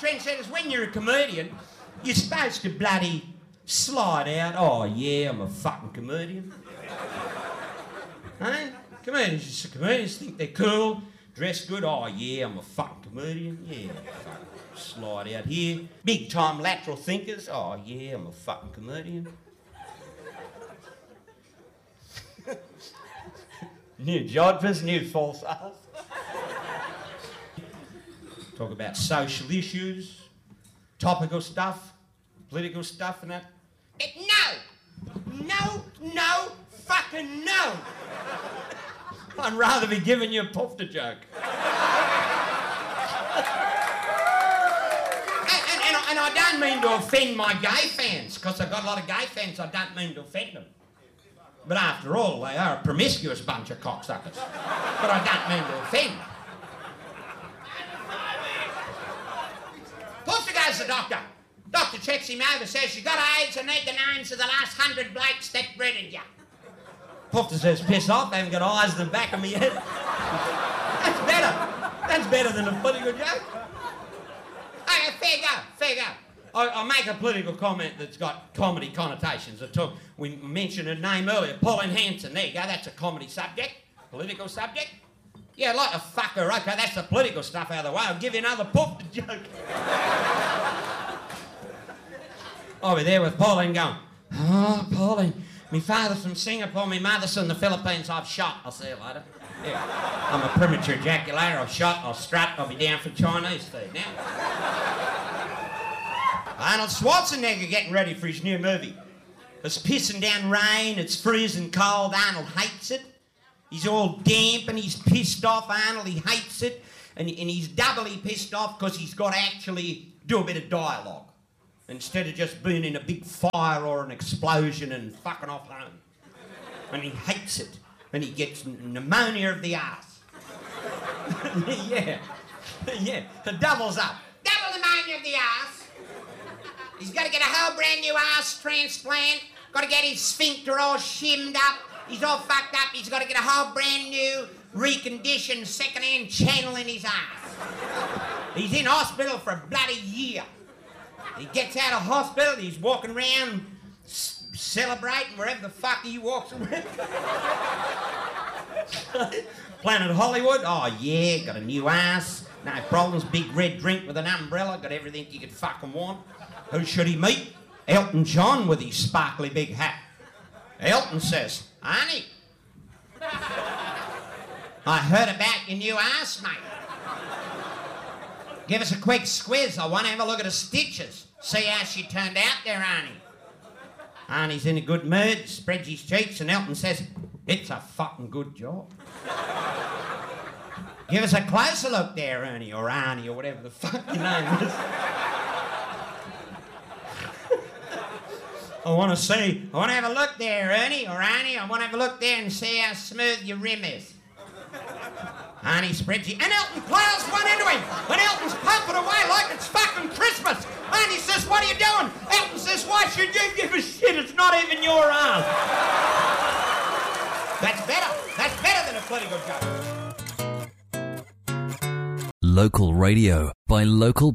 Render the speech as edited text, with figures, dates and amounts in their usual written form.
trendsetters, when you're a comedian, you're supposed to bloody slide out. Oh, yeah, I'm a fucking comedian. Hey? Comedians think they're cool, dress good. Oh, yeah, I'm a fucking comedian. Yeah, fucking slide out here. Big time lateral thinkers. Oh, yeah, I'm a fucking comedian. New jodhpurs, new false arse. Talk about social issues, topical stuff, political stuff and that. No, fucking no. I'd rather be giving you a pufter joke. And I don't mean to offend my gay fans, because I've got a lot of gay fans, I don't mean to offend them. But after all, they are a promiscuous bunch of cocksuckers. But I don't mean to offend. Pufter goes to the doctor. Doctor checks him over, says, you got AIDS, I need the names of the last 100 blokes that breaded you. Pufter says, piss off, I haven't got eyes in the back of my head. That's better. That's better than a political joke. Okay, fair go. I'll make a political comment that's got comedy connotations. We mentioned a name earlier, Pauline Hanson. There you go, that's a comedy subject, political subject. Yeah, like a fucker, okay, that's the political stuff out of the way. I'll give you another pufter joke. I'll be there with Pauline going, oh, Pauline, my father's from Singapore, my mother's from the Philippines, I've shot. I'll see you later. Yeah, I'm a premature ejaculator, I've shot, I'll strut, I'll be down for Chinese food now. Arnold Schwarzenegger getting ready for his new movie. It's pissing down rain, it's freezing cold, Arnold hates it. He's all damp and he's pissed off, Arnold, he hates it. And he's doubly pissed off because he's got to actually do a bit of dialogue. Instead of just being in a big fire or an explosion and fucking off home. And he hates it. And he gets pneumonia of the arse. Yeah, it doubles up. Double pneumonia of the arse. He's got to get a whole brand new arse transplant. Got to get his sphincter all shimmed up. He's all fucked up. He's got to get a whole brand new, reconditioned, second-hand channel in his arse. He's in hospital for a bloody year. He gets out of hospital, he's walking around celebrating wherever the fuck he walks around. Planet Hollywood, oh yeah, got a new ass, no problems, big red drink with an umbrella, got everything you could fucking want. Who should he meet? Elton John with his sparkly big hat. Elton says, Arnie, I heard about your new ass, mate. Give us a quick squiz, I want to have a look at the stitches. See how she turned out there, Arnie. Arnie's in a good mood, spreads his cheeks, and Elton says, it's a fucking good job. Give us a closer look there, Ernie, or Arnie, or whatever the fuck your name is. I want to have a look there, Ernie, or Arnie. I want to have a look there and see how smooth your rim is. Arnie spreads it, and Elton plows one into him, and Elton's pumping away like it's fucking Christmas. Arnie says, what are you doing? Elton says, why should you give a shit? It's not even your arm. That's better than a political joke. Local radio by local